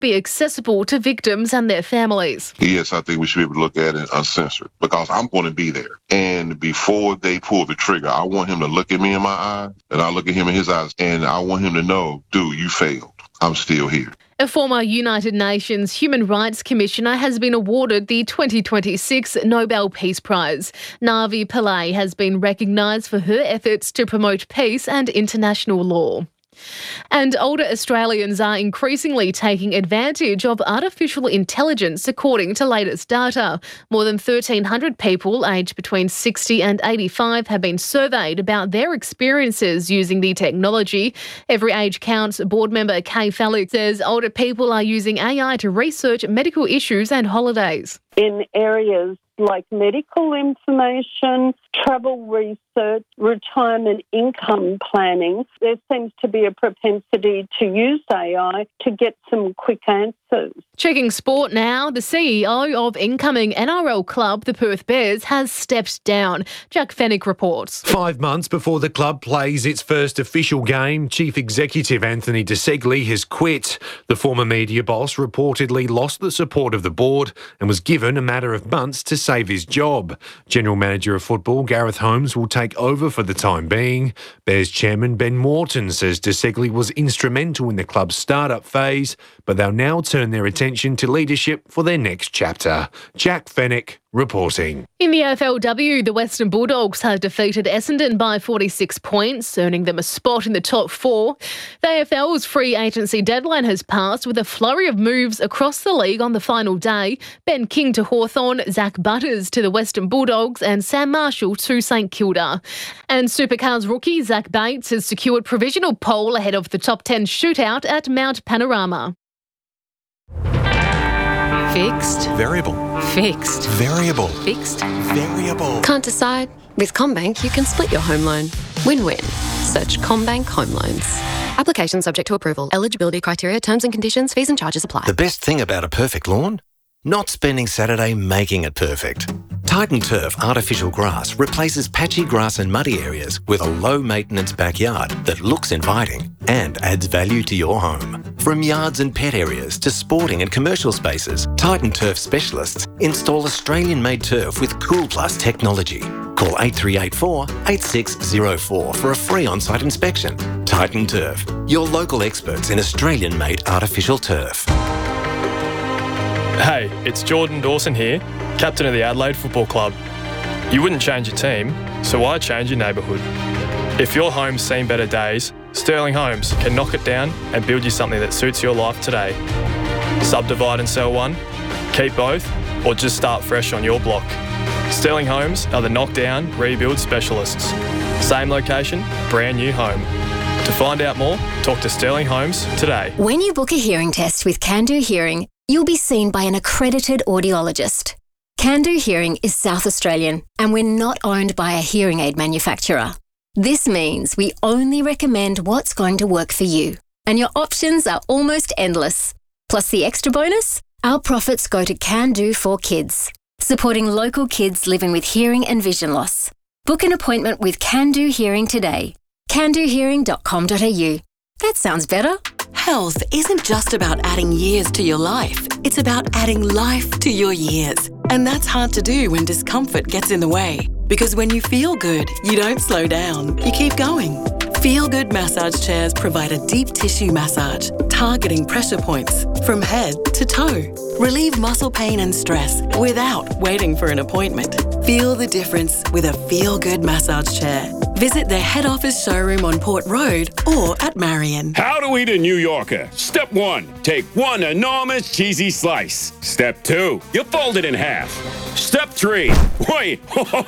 be accessible to victims and their families. Yes, I think we should be able to look at it uncensored because I'm going to be there. And before they pull the trigger, I want him to look at me in my eyes and I look at him in his eyes and I want him to know, dude, you failed. I'm still here. A former United Nations Human Rights Commissioner has been awarded the 2026 Nobel Peace Prize. Navi Pillay has been recognised for her efforts to promote peace and international law. And older Australians are increasingly taking advantage of artificial intelligence, according to latest data. More than 1,300 people aged between 60 and 85 have been surveyed about their experiences using the technology. Every Age Counts board member Kay Felix says older people are using AI to research medical issues and holidays. In areas like medical information, travel research, retirement income planning, there seems to be a propensity to use AI to get some quick answers. Checking sport now, the CEO of incoming NRL club, the Perth Bears, has stepped down. Jack Fennick reports. 5 months before the club plays its first official game, Chief Executive Anthony De Segli has quit. The former media boss reportedly lost the support of the board and was given a matter of months to save his job. General Manager of Football Gareth Holmes will take over for the time being. Bears chairman Ben Morton says De Segli was instrumental in the club's start-up phase, but they'll now turn their attention to leadership for their next chapter. Jack Fennick reporting. In the AFLW, the Western Bulldogs have defeated Essendon by 46 points, earning them a spot in the top four. The AFL's free agency deadline has passed with a flurry of moves across the league on the final day. Ben King to Hawthorn, Zach Butters to the Western Bulldogs and Sam Marshall to St Kilda. And Supercars rookie Zach Bates has secured provisional pole ahead of the top 10 shootout at Mount Panorama. Fixed. Variable. Fixed. Variable. Fixed. Variable. Can't decide? With CommBank, you can split your home loan. Win-win. Search CommBank Home Loans. Application subject to approval. Eligibility criteria, terms and conditions, fees and charges apply. The best thing about a perfect lawn? Not spending Saturday making it perfect. Titan Turf Artificial Grass replaces patchy grass and muddy areas with a low-maintenance backyard that looks inviting and adds value to your home. From yards and pet areas to sporting and commercial spaces, Titan Turf specialists install Australian-made turf with Cool Plus technology. Call 8384 8604 for a free on-site inspection. Titan Turf, your local experts in Australian-made artificial turf. Hey, it's Jordan Dawson here, captain of the Adelaide Football Club. You wouldn't change your team, so why change your neighbourhood? If your home's seen better days, Sterling Homes can knock it down and build you something that suits your life today. Subdivide and sell one, keep both, or just start fresh on your block. Sterling Homes are the knockdown, rebuild specialists. Same location, brand new home. To find out more, talk to Sterling Homes today. When you book a hearing test with Can Do Hearing, you'll be seen by an accredited audiologist. Can Do Hearing is South Australian, and we're not owned by a hearing aid manufacturer. This means we only recommend what's going to work for you, and your options are almost endless. Plus the extra bonus, our profits go to Can Do for Kids, supporting local kids living with hearing and vision loss. Book an appointment with Can Do Hearing today. candohearing.com.au. That sounds better. Health isn't just about adding years to your life. It's about adding life to your years. And that's hard to do when discomfort gets in the way. Because when you feel good, you don't slow down. You keep going. Feel Good massage chairs provide a deep tissue massage, targeting pressure points from head to toe. Relieve muscle pain and stress without waiting for an appointment. Feel the difference with a Feel Good massage chair. Visit their head office showroom on Port Road or at Marion. How to eat a New Yorker. Step 1, take one enormous cheesy slice. Step 2, you fold it in half. Step 3, wait,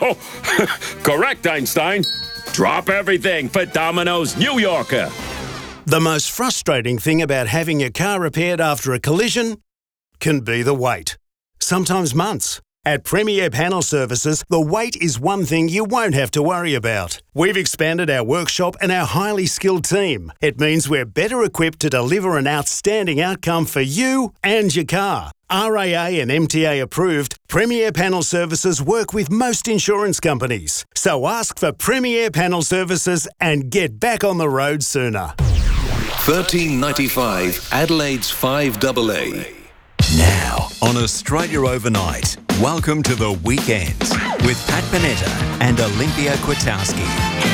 correct, Einstein. Drop everything for Domino's New Yorker. The most frustrating thing about having your car repaired after a collision can be the wait. Sometimes months. At Premier Panel Services, the wait is one thing you won't have to worry about. We've expanded our workshop and our highly skilled team. It means we're better equipped to deliver an outstanding outcome for you and your car. RAA and MTA approved, Premier Panel Services work with most insurance companies. So ask for Premier Panel Services and get back on the road sooner. $13.95 Adelaide's 5AA. Now on Australia Overnight, welcome to the weekend with Pat Panetta and Olympia Kwiatkowski.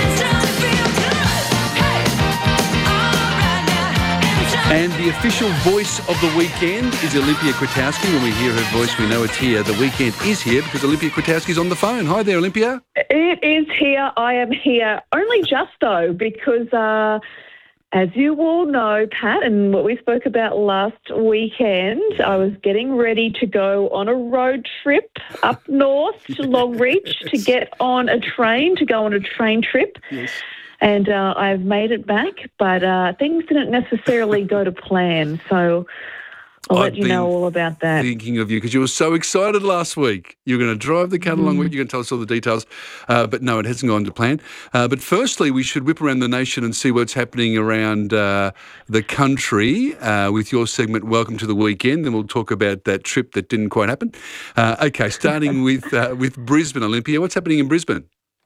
And the official voice of the weekend is Olympia Kwiatkowski. When we hear her voice, we know it's here. The weekend is here because Olympia Kwiatkowski's on the phone. Hi there, Olympia. It is here. I am here. Only just, though, because as you all know, Pat, and what we spoke about last weekend, I was getting ready to go on a road trip up north to Longreach to get on a train, to go on a train trip. Yes. And I've made it back, but things didn't necessarily go to plan. So I'll let you know all about that. Thinking of you because you were so excited last week. You were going to drive the car along with you. You're going to tell us all the details. But no, it hasn't gone to plan. But firstly, we should whip around the nation and see what's happening around the country with your segment, Welcome to the Weekend. Then we'll talk about that trip that didn't quite happen. Okay, starting with Brisbane, Olympia. What's happening in Brisbane?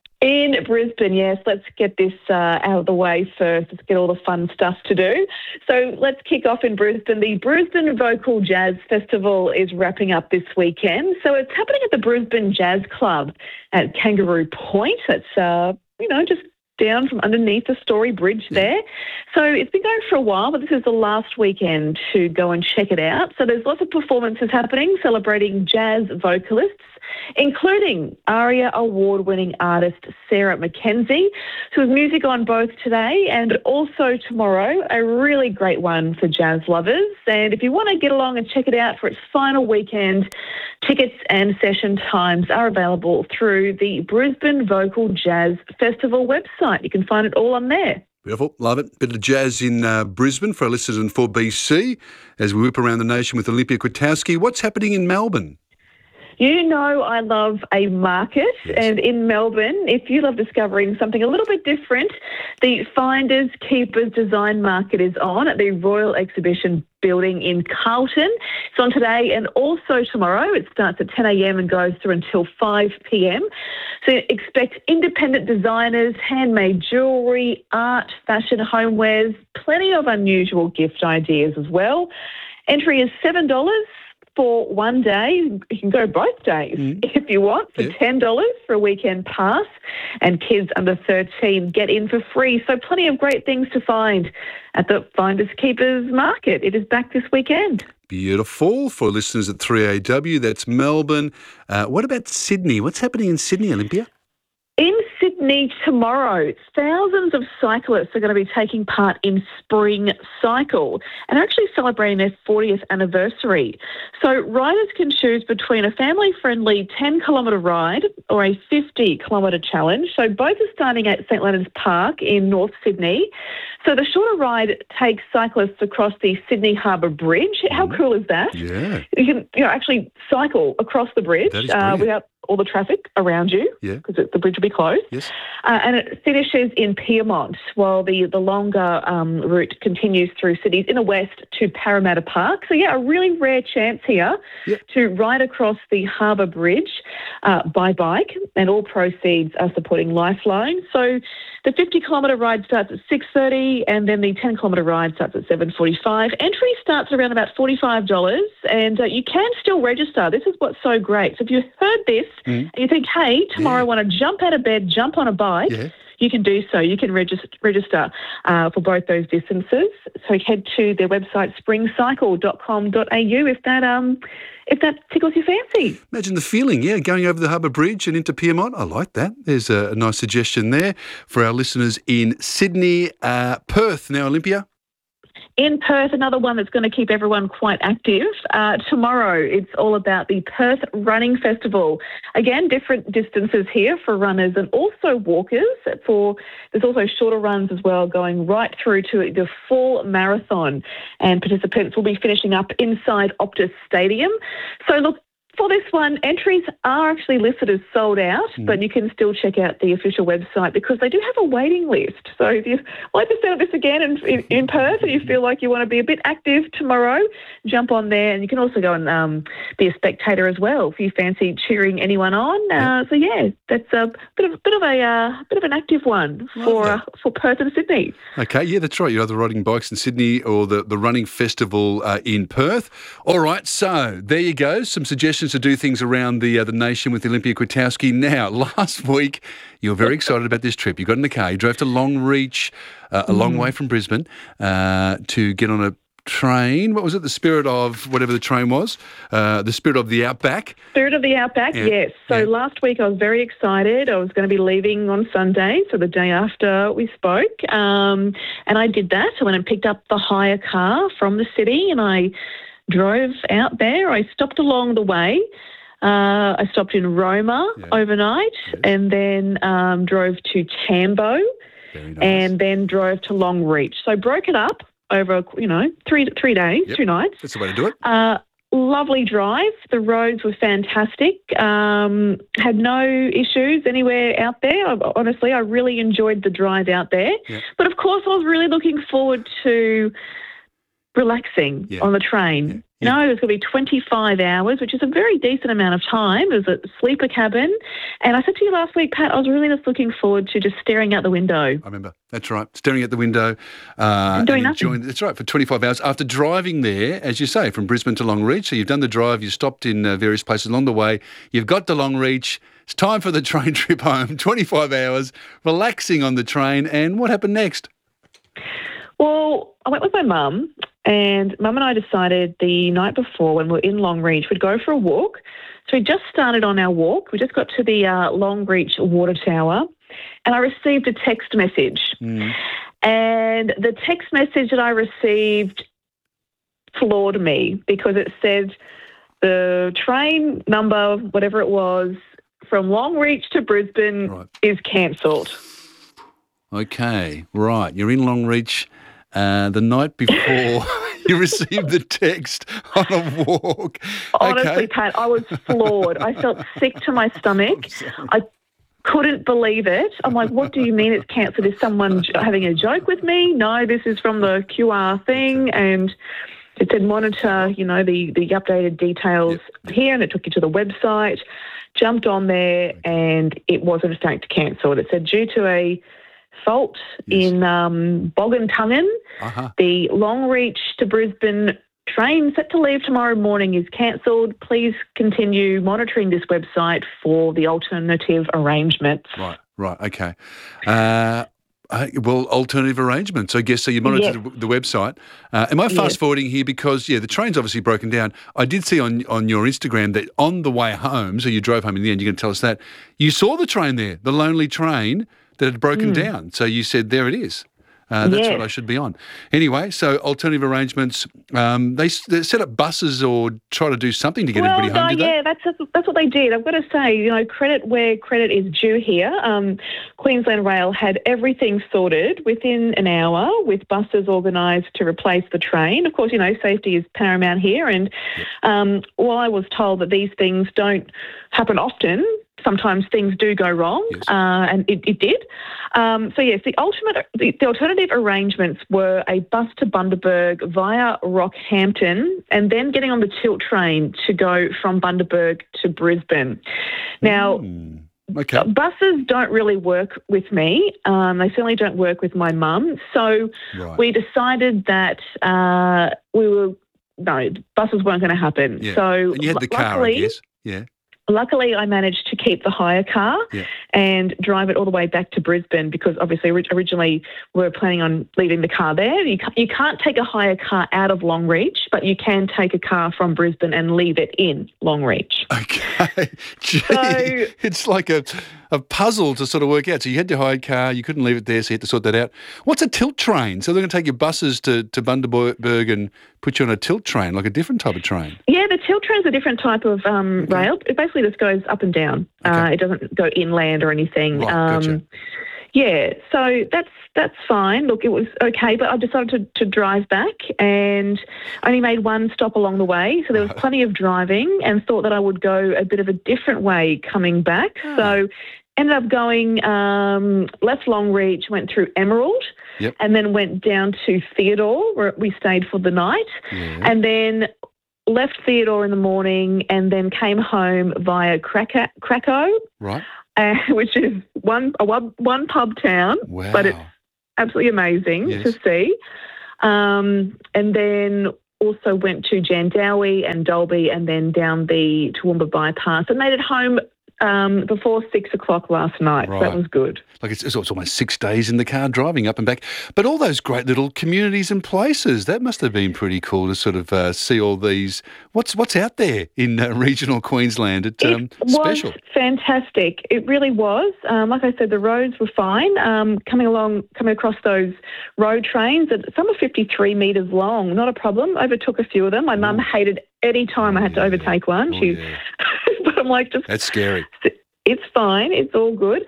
In Brisbane, yes. Let's get this out of the way first. Let's get all the fun stuff to do. So let's kick off in Brisbane. The Brisbane Vocal Jazz Festival is wrapping up this weekend. So it's happening at the Brisbane Jazz Club at Kangaroo Point. That's, just down from underneath the Story Bridge there. So it's been going for a while, but this is the last weekend to go and check it out. So there's lots of performances happening celebrating jazz vocalists, including ARIA award-winning artist Sarah Mackenzie, who has music on both today and also tomorrow, a really great one for jazz lovers. And if you want to get along and check it out for its final weekend, tickets and session times are available through the Brisbane Vocal Jazz Festival website. You can find it all on there. Beautiful. Love it. Bit of jazz in Brisbane for our listeners in 4BC as we whip around the nation with Olympia Kwiatkowski. What's happening in Melbourne? You know I love a market, and in Melbourne, if you love discovering something a little bit different, the Finders Keepers Design Market is on at the Royal Exhibition Building in Carlton. It's on today and also tomorrow. It starts at 10 a.m. and goes through until 5 p.m. So expect independent designers, handmade jewellery, art, fashion, homewares, plenty of unusual gift ideas as well. Entry is $7 for one day. You can go both days if you want, for $10 for a weekend pass. And kids under 13 get in for free. So plenty of great things to find at the Finders Keepers Market. It is back this weekend. Beautiful. For listeners at 3AW, that's Melbourne. What about Sydney? What's happening in Sydney, Olympia? In Sydney tomorrow, thousands of cyclists are going to be taking part in Spring Cycle and actually celebrating their 40th anniversary. So riders can choose between a family-friendly 10-kilometre ride or a 50-kilometre challenge. So both are starting at St Leonard's Park in North Sydney. So the shorter ride takes cyclists across the Sydney Harbour Bridge. How cool is that? Yeah. You can actually cycle across the bridge without all the traffic around you, because the bridge will be closed. Yes. And it finishes in Pyrmont, while the longer route continues through cities in the west to Parramatta Park. So, a really rare chance here to ride across the Harbour Bridge by bike, and all proceeds are supporting Lifeline. So the 50-kilometre ride starts at 6:30, and then the 10-kilometre ride starts at 7:45. Entry starts around about $45, and you can still register. This is what's so great. So if you heard this and you think, hey, tomorrow I want to jump out of bed, jump on a bike, you can do so. You can register for both those distances. So head to their website, springcycle.com.au, if that tickles your fancy. Imagine the feeling, going over the Harbour Bridge and into Pyrmont. I like that. There's a nice suggestion there for our listeners in Sydney. Perth now, Olympia. In Perth, another one that's going to keep everyone quite active. Tomorrow, it's all about the Perth Running Festival. Again, different distances here for runners and also walkers. There's also shorter runs as well, going right through to the full marathon. And participants will be finishing up inside Optus Stadium. So look, For this one, entries are actually listed as sold out, but you can still check out the official website because they do have a waiting list. So if you like to start this again in Perth and you feel like you want to be a bit active tomorrow, jump on there. And you can also go and be a spectator as well if you fancy cheering anyone on. So yeah, that's a bit of an active one for Perth and Sydney. Okay, yeah, that's right. You're either riding bikes in Sydney or the running festival in Perth. All right, so there you go. Some suggestions to do things around the nation with Olympia Kwiatkowski. Now, last week, you were very excited about this trip. You got in the car, you drove to Longreach, a long way from Brisbane, to get on a train. What was it? The Spirit of whatever the train was? The Spirit of the Outback. Spirit of the Outback, yes. So last week I was very excited. I was going to be leaving on Sunday, so the day after we spoke. And I did that. I went and picked up the hire car from the city and I drove out there. I stopped along the way. I stopped in Roma overnight and then drove to Tambo and then drove to Longreach. So I broke it up over, 3 days, 2 nights. That's the way to do it. Lovely drive. The roads were fantastic. Had no issues anywhere out there. Honestly, I really enjoyed the drive out there. But of course, I was really looking forward to relaxing on the train. It was going to be 25 hours, which is a very decent amount of time. It was a sleeper cabin. And I said to you last week, Pat, I was really just looking forward to just staring out the window. I remember. That's right. Staring out the window. And doing nothing. That's right, for 25 hours. After driving there, as you say, from Brisbane to Longreach, so you've done the drive, you've stopped in various places along the way, you've got to Longreach, it's time for the train trip home, 25 hours, relaxing on the train, and what happened next? Well, I went with my mum, and Mum and I decided the night before when we were in Longreach, we'd go for a walk. So we just started on our walk. We just got to the Longreach Water Tower, and I received a text message. And the text message that I received floored me because it said the train number, whatever it was, from Longreach to Brisbane is cancelled. Okay, right. You're in Longreach the night before you received the text on a walk. Honestly, Pat, I was floored. I felt sick to my stomach. I couldn't believe it. I'm like, what do you mean it's cancelled? Is someone having a joke with me? No, this is from the QR thing. And it said monitor, the updated details here, and it took you to the website. Jumped on there, and it wasn't starting to cancel. It said due to a fault in Boggantungan, the Longreach to Brisbane train set to leave tomorrow morning is cancelled. Please continue monitoring this website for the alternative arrangements. Right, okay. Alternative arrangements, I guess. So you monitored the website. Am I fast-forwarding here? Because, the train's obviously broken down. I did see on your Instagram that on the way home, so you drove home in the end, you're going to tell us that, you saw the train there, the lonely train that had broken down. So you said, there it is. That's what I should be on. Anyway, so alternative arrangements, they set up buses or try to do something to get everybody home, did they? That's what they did. I've got to say, credit where credit is due here. Queensland Rail had everything sorted within an hour with buses organised to replace the train. Of course, safety is paramount here. And while I was told that these things don't happen often, sometimes things do go wrong, and it did. So yes, the alternative arrangements were a bus to Bundaberg via Rockhampton, and then getting on the tilt train to go from Bundaberg to Brisbane. Now, buses don't really work with me. They certainly don't work with my mum. So we decided that buses weren't going to happen. Yeah. So and you had the car, I guess. Yeah. Luckily, I managed to keep the hire car and drive it all the way back to Brisbane because obviously originally we were planning on leaving the car there. You can't take a hire car out of Longreach, but you can take a car from Brisbane and leave it in Longreach. Okay. Gee, it's like a puzzle to sort of work out. So you had your hired car, you couldn't leave it there, so you had to sort that out. What's a tilt train? So they're going to take your buses to Bundaberg and put you on a tilt train, like a different type of train? Yeah, the tilt train is a different type of rail. It basically just goes up and down. It doesn't go inland or anything. Right, gotcha. Yeah, so that's fine. Look, it was okay, but I decided to drive back and only made one stop along the way. So there was plenty of driving and thought that I would go a bit of a different way coming back. So ended up going left Longreach, went through Emerald, and then went down to Theodore where we stayed for the night, and then left Theodore in the morning and then came home via Krakow. Right. Which is one pub town, but it's absolutely amazing to see. And then also went to Jandowae and Dalby and then down the Toowoomba bypass and made it home before 6 o'clock last night. Right. So that was good. Like it's almost 6 days in the car driving up and back. But all those great little communities and places, that must have been pretty cool to sort of see all these. What's out there in regional Queensland? It special. Was fantastic. It really was. Like I said, the roads were fine. Coming across those road trains, some are 53 metres long, not a problem. Overtook a few of them. My mum hated any time I had to overtake one. But I'm like, that's scary. It's fine. It's all good.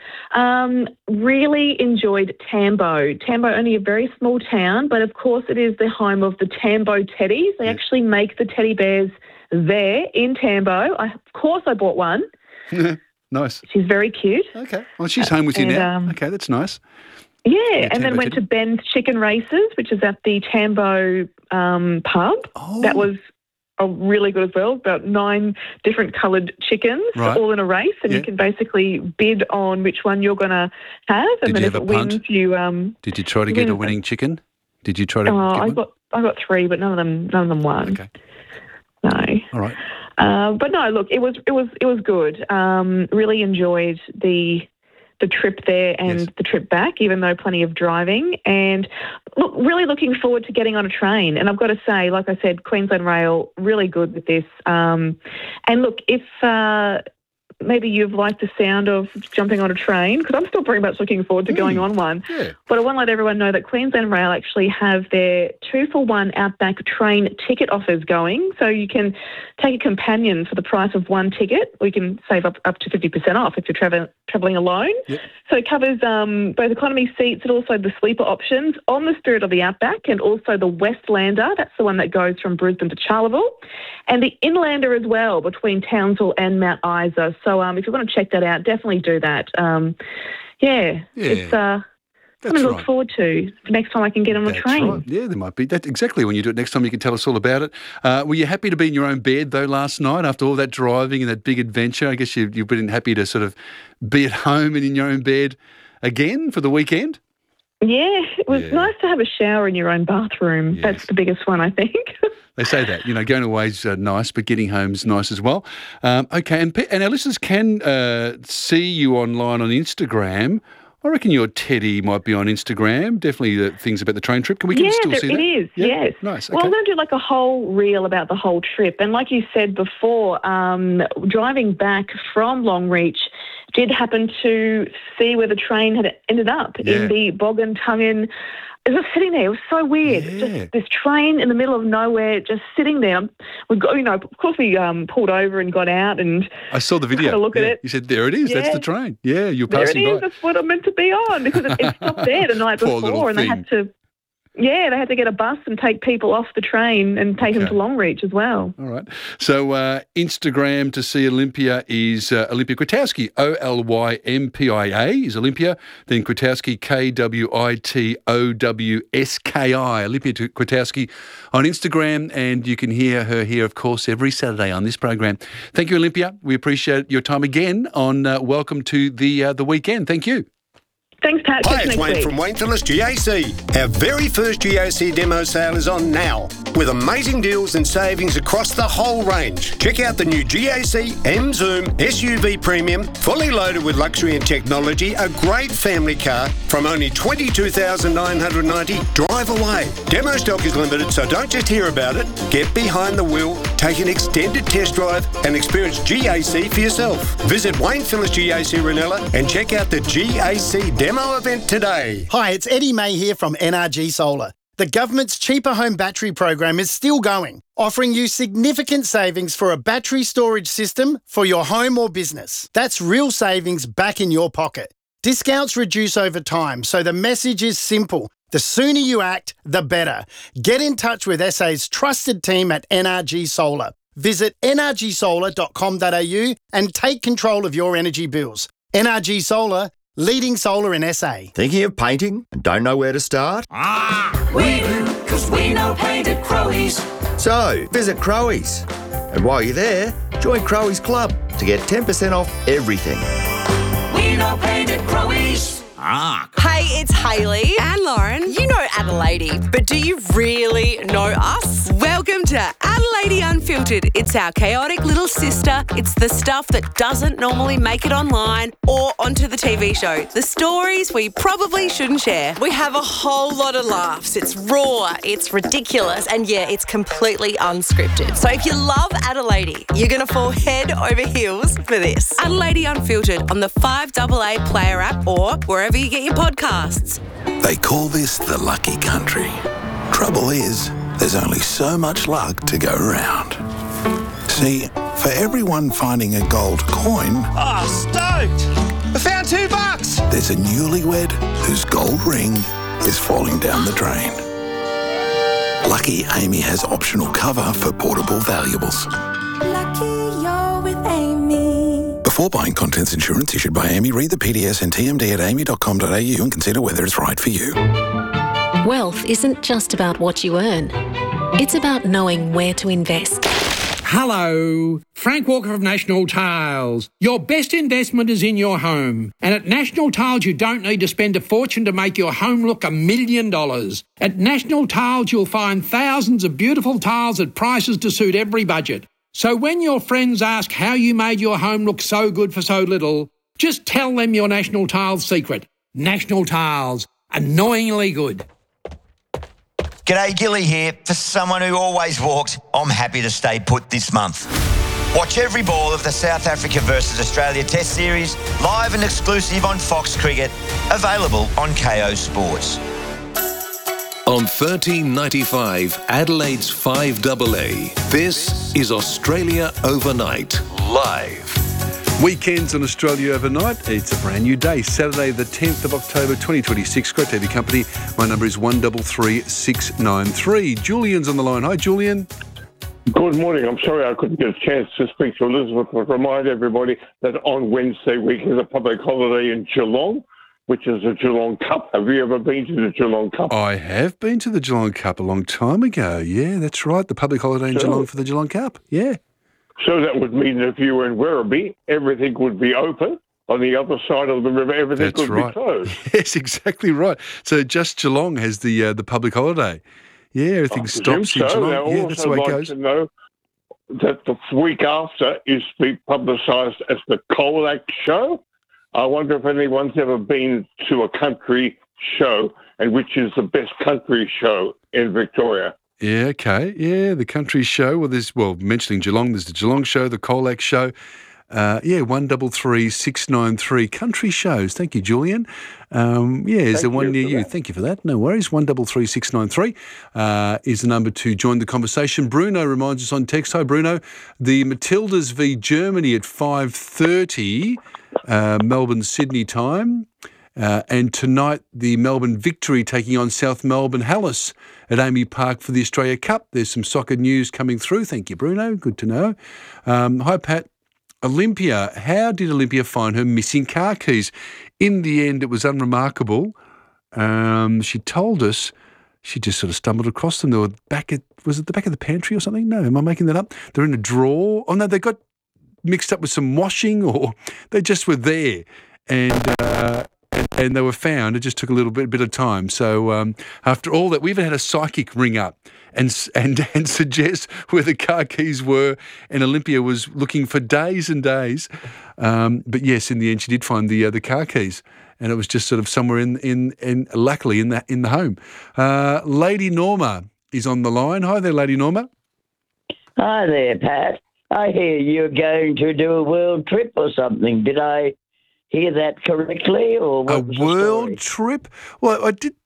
Really enjoyed Tambo. Tambo, only a very small town, but of course it is the home of the Tambo teddies. They actually make the teddy bears there in Tambo. Of course I bought one. Nice. She's very cute. Okay. Well, she's home with you now. Okay, that's nice. Yeah, and then went to Ben's Chicken Races, which is at the Tambo pub. Oh. That was really good as well. About 9 different coloured chickens, all in a race, and you can basically bid on which one you're going to have, and Did then you if have it a punt? wins, you. Did you try to get a winning chicken? Did you try to? I got 3, but none of them won. Okay. No. All right. But no, look, it was good. Really enjoyed the trip there and the trip back, even though plenty of driving. And look, really looking forward to getting on a train. And I've got to say, like I said, Queensland Rail, really good with this. And look, if maybe you've liked the sound of jumping on a train, because I'm still very much looking forward to going on one. Yeah. But I want to let everyone know that Queensland Rail actually have their 2-for-1 Outback train ticket offers going. So you can take a companion for the price of one ticket. We can save up to 50% off if you're travelling alone. Yep. So it covers both economy seats and also the sleeper options on the Spirit of the Outback, and also the Westlander. That's the one that goes from Brisbane to Charleville. And the Inlander as well, between Townsville and Mount Isa. So if you want to check that out, definitely do that. It's something to look forward to the next time I can get on a train. Right. Yeah, there might be. That's exactly when you do it next time. You can tell us all about it. Were you happy to be in your own bed, though, last night after all that driving and that big adventure? I guess you've been happy to sort of be at home and in your own bed again for the weekend? Yeah, it was nice to have a shower in your own bathroom. Yes. That's the biggest one, I think. They say that, going away is nice, but getting home's nice as well. Okay, and our listeners can see you online on Instagram. I reckon your teddy might be on Instagram. Definitely the things about the train trip. Can we still see that? It is, yes. Nice. Okay. Well, I'm going to do like a whole reel about the whole trip. And like you said before, driving back from Longreach, did happen to see where the train had ended up in the Boggin-Tungan. It was sitting there. It was so weird. Just this train in the middle of nowhere, just sitting there. We got, of course, we pulled over and got out, and I saw the video. Had a look at it. You said, "There it is. That's the train." Yeah, you're passing by. There it is. That's what I'm meant to be on, because it stopped there the night before, and they had to. Yeah, they had to get a bus and take people off the train and take them to Longreach as well. All right. So Instagram to see Olympia is Olympia Kwiatkowski, Olympia is Olympia, then Kwiatkowski, Kwitowski, Olympia Kwiatkowski on Instagram, and you can hear her here, of course, every Saturday on this program. Thank you, Olympia. We appreciate your time again on Welcome to the Weekend. Thank you. Thanks, Pat. Hi, it's Wayne from Wayne Phillips GAC. Our very first GAC demo sale is on now, with amazing deals and savings across the whole range. Check out the new GAC M-Zoom SUV Premium, fully loaded with luxury and technology, a great family car from only $22,990. Drive away. Demo stock is limited, so don't just hear about it. Get behind the wheel, take an extended test drive, and experience GAC for yourself. Visit Wayne Phillips GAC Ranella and check out the GAC demo event today. Hi, it's Eddie May here from NRG Solar. The government's Cheaper Home Battery program is still going, offering you significant savings for a battery storage system for your home or business. That's real savings back in your pocket. Discounts reduce over time, so the message is simple. The sooner you act, the better. Get in touch with SA's trusted team at NRG Solar. Visit nrgsolar.com.au and take control of your energy bills. NRG Solar, leading solar in SA. Thinking of painting and don't know where to start? We do, because we know paint at Crowies. So, visit Crowies. And while you're there, join Crowies Club to get 10% off everything. We know paint at Crowies. Hey, it's Hayley and Lauren. You know Adelaide, but do you really know us? Welcome to Adelaide Unfiltered. It's our chaotic little sister. It's the stuff that doesn't normally make it online or onto the TV show. The stories we probably shouldn't share. We have a whole lot of laughs. It's raw, it's ridiculous, and yeah, it's completely unscripted. So if you love Adelaide, you're going to fall head over heels for this. Adelaide Unfiltered on the 5AA Player app or wherever you get your podcasts. They call this the lucky country. Trouble is, there's only so much luck to go around. See, for everyone finding a gold coin... Oh, stoked! I found $2! There's a newlywed whose gold ring is falling down the drain. Lucky Amy has optional cover for portable valuables. Lucky you're with Amy. Before buying contents insurance issued by Amy, read the PDS and TMD at amy.com.au and consider whether it's right for you. Wealth isn't just about what you earn. It's about knowing where to invest. Hello, Frank Walker of National Tiles. Your best investment is in your home. And at National Tiles, you don't need to spend a fortune to make your home look $1 million. At National Tiles, you'll find thousands of beautiful tiles at prices to suit every budget. So when your friends ask how you made your home look so good for so little, just tell them your National Tiles secret. National Tiles, annoyingly good. G'day, Gilly here. For someone who always walks, I'm happy to stay put this month. Watch every ball of the South Africa versus Australia Test Series, live and exclusive on Fox Cricket, available on KO Sports. On 1395 Adelaide's 5AA, this is Australia Overnight, live. Weekends on Australia Overnight. It's a brand new day, Saturday the 10th of October 2026. Great to have your company. My number is 133693. Julian's on the line. Hi, Julian. Good morning. I'm sorry I couldn't get a chance to speak to Elizabeth, but remind everybody that on Wednesday week is a public holiday in Geelong, which is the Geelong Cup. Have you ever been to the Geelong Cup? I have been to the Geelong Cup a long time ago. Yeah, that's right. The public holiday in Geelong for the Geelong Cup. Yeah. So that would mean that if you were in Werribee, everything would be open. On the other side of the river, everything That's would right. be closed. Yes, exactly right. So just Geelong has the public holiday. Yeah, everything stops in Geelong. Now, Yeah, that's the way it goes. To know that the week after is to be publicised as the Colac Show. I wonder if anyone's ever been to a country show and which is the best country show in Victoria. Yeah, okay. Yeah, the country show. Well, mentioning Geelong, there's the Geelong show, the Colac show. 133693 country shows. Thank you, Julian. Is there one near you? Thank you for that. No worries. 133693 is the number to join the conversation. Bruno reminds us on text. Hi, Bruno. The Matildas v Germany at 5:30 Melbourne Sydney time. And tonight, the Melbourne Victory taking on South Melbourne Hallis at Amy Park for the Australia Cup. There's some soccer news coming through. Thank you, Bruno. Good to know. Hi, Pat. Olympia. How did Olympia find her missing car keys? In the end, it was unremarkable. She told us she just sort of stumbled across them. They were was it the back of the pantry or something? No, am I making that up? They're in a drawer. Oh, no, they got mixed up with some washing, or they just were there. And they were found. It just took a little bit of time. So after all that, we even had a psychic ring up and suggest where the car keys were, and Olympia was looking for days and days. But yes, in the end, she did find the car keys, and it was just sort of somewhere in luckily in the home. Lady Norma is on the line. Hi there, Lady Norma. Hi there, Pat. I hear you're going to do a world trip or something. Did I hear that correctly, or what was a world trip? Well, I did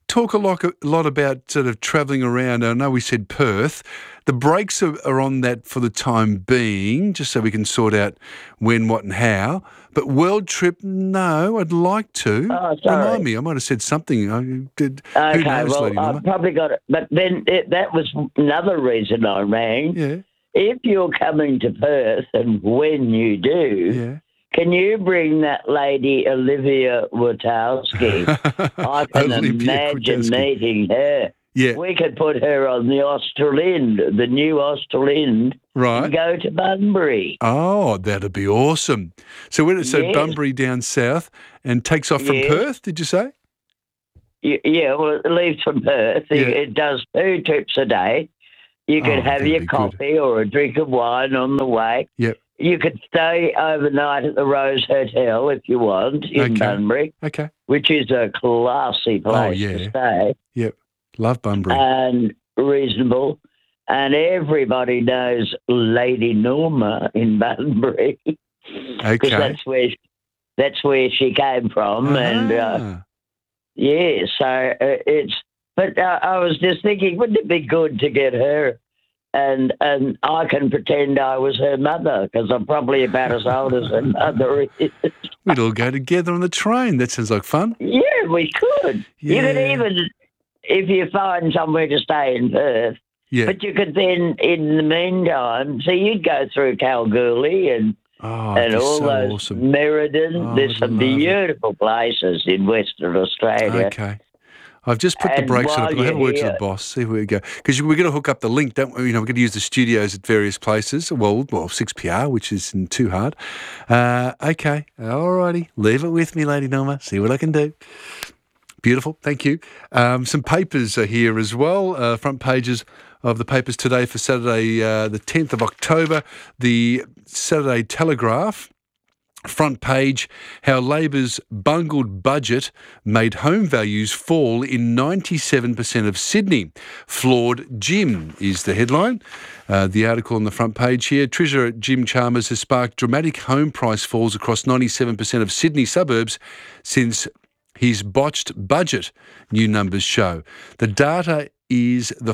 talk a lot about sort of travelling around. I know we said Perth. The brakes are on that for the time being, just so we can sort out when, what and how. But world trip, no, I'd like to. Oh, sorry. Remind me, I might have said something. Who Okay, knows, well, Lady Norma? I've probably got it. But then that was another reason I rang. Yeah. If you're coming to Perth, and when you do, can you bring that lady Olivia Wachowski? I can imagine meeting her. Yeah. We could put her on the Australind, the new Australind, Right. and go to Bunbury. Oh, that'd be awesome. So Yes. Bunbury down south and takes off from Yes. Perth, did you say? Yeah, well, it leaves from Perth. Yeah. It does 2 trips a day. You could have your coffee or a drink of wine on the way. Yep. You could stay overnight at the Rose Hotel if you want in Bunbury, Okay. which is a classy place to stay Yep. Love Bunbury. and reasonable. And everybody knows Lady Norma in Bunbury because Okay. that's where she came from. And yeah, so it's. But I was just thinking, wouldn't it be good to get her? And I can pretend I was her mother because I'm probably about as old as her mother is. We'd all go together on the train. That sounds like fun. Yeah, we could. You could even, if you find somewhere to stay in Perth, Yeah. but you could then, in the meantime, so you'd go through Kalgoorlie and it'd be all so those awesome. Meriden. There's some beautiful places in Western Australia. Okay. I've just put the And brakes on while it, but I'll have a you're word to the here- boss, see where we go. Because we're going to hook up the link, don't we? We're going to use the studios at various places. Well, 6PR, which isn't too hard. Okay. All righty. Leave it with me, Lady Norma. See what I can do. Beautiful. Thank you. Some papers are here as well. Front pages of the papers today for Saturday, the 10th of October. The Saturday Telegraph. Front page, how Labor's bungled budget made home values fall in 97% of Sydney. Flawed Jim is the headline. The article on the front page here, Treasurer Jim Chalmers has sparked dramatic home price falls across 97% of Sydney suburbs since his botched budget, new numbers show. The data is the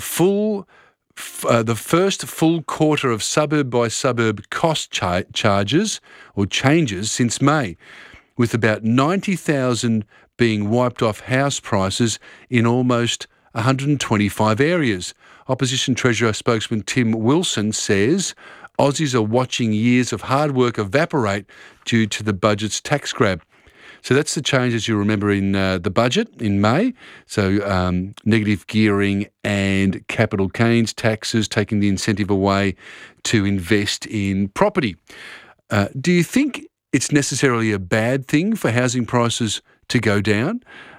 first full quarter of suburb-by-suburb cost charges or changes since May, with about 90,000 being wiped off house prices in almost 125 areas. Opposition Treasurer spokesman Tim Wilson says Aussies are watching years of hard work evaporate due to the budget's tax grab. So that's the change, as you remember, in the budget in May. So negative gearing and capital gains taxes, taking the incentive away to invest in property. Do you think it's necessarily a bad thing for housing prices to go down?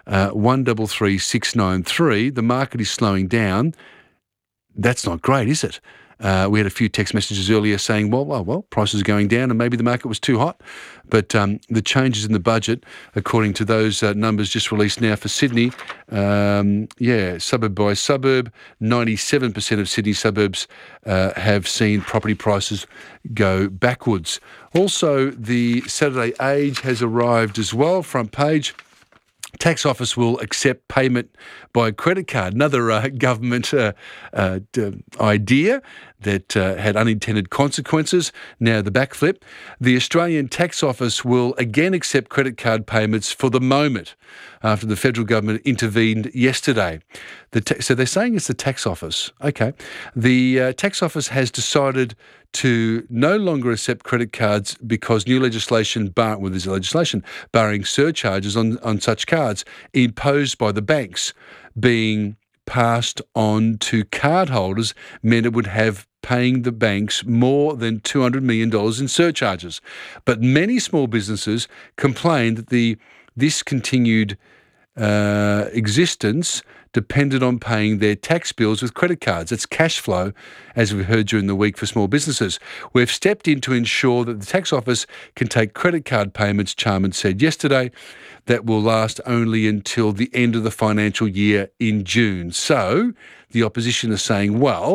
133693, the market is slowing down. That's not great, is it? We had a few text messages earlier saying, well, prices are going down and maybe the market was too hot. But the changes in the budget, according to those numbers just released now for Sydney, suburb by suburb, 97% of Sydney suburbs have seen property prices go backwards. Also, the Saturday Age has arrived as well, front page. Tax Office will accept payment by credit card. Another government idea that had unintended consequences. Now the backflip. The Australian Tax Office will again accept credit card payments for the moment after the federal government intervened yesterday. So they're saying it's the Tax Office. Okay. The Tax Office has decided to no longer accept credit cards because new legislation, there's legislation barring surcharges on such cards imposed by the banks being passed on to cardholders meant it would have paying the banks more than $200 million in surcharges. But many small businesses complained that this continued existence depended on paying their tax bills with credit cards. It's cash flow, as we heard during the week for small businesses. We've stepped in to ensure that the Tax Office can take credit card payments, Chalmers said yesterday, that will last only until the end of the financial year in June. So the opposition is saying, well,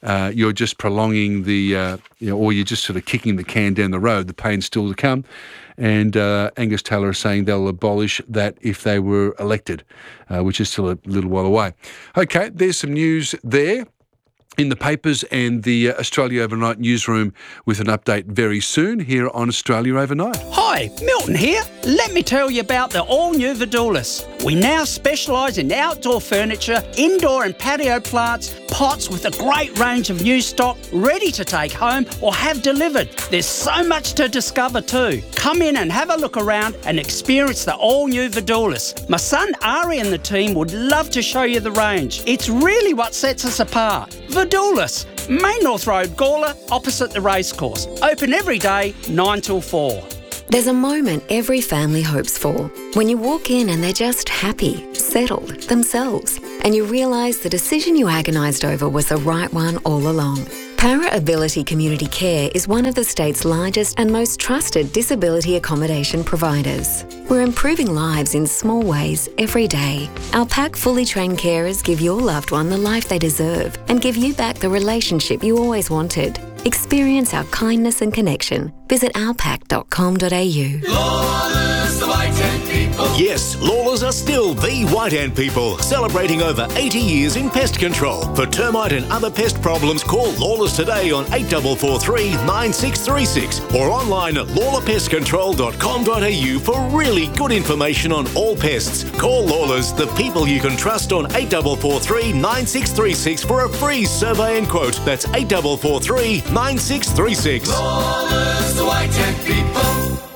you're just prolonging the, or you're just sort of kicking the can down the road. The pain's still to come. And Angus Taylor is saying they'll abolish that if they were elected, which is still a little while away. Okay, there's some news there in the papers and the Australia Overnight newsroom with an update very soon here on Australia Overnight. Hi, Milton here. Let me tell you about the all-new Vidulis. We now specialise in outdoor furniture, indoor and patio plants, pots with a great range of new stock ready to take home or have delivered. There's so much to discover too. Come in and have a look around and experience the all-new Vidulis. My son Ari and the team would love to show you the range. It's really what sets us apart. Vidulis, Main North Road, Gawler, opposite the racecourse. Open every day, 9 till 4. There's a moment every family hopes for. When you walk in and they're just happy, settled, themselves, and you realise the decision you agonised over was the right one all along. Para Ability Community Care is one of the state's largest and most trusted disability accommodation providers. We're improving lives in small ways every day. Our PAC fully trained carers give your loved one the life they deserve and give you back the relationship you always wanted. Experience our kindness and connection. Visit ourpac.com.au. Lawless, the White Ant People. Yes, Lawless are still the White Ant People, celebrating over 80 years in pest control. For termite and other pest problems, call Lawless today on 8443 9636 or online at lawlerpestcontrol.com.au for really good information on all pests. Call Lawless, the people you can trust, on 8443 9636 for a free survey and quote. That's 8443 9636. Lawless, the White Ant People.